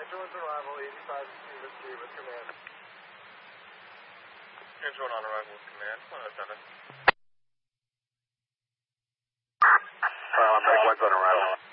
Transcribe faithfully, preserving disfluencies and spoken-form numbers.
one's arrival, eighty-five Stevens Street with command. Angel one on arrival with command, one oh seven. Uh, Meg one's on arrival.